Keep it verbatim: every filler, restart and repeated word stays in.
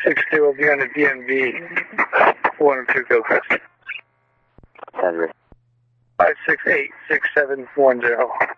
six two will be on the D M V one oh two Gilchrist. Address. five six eight, six seven one zero.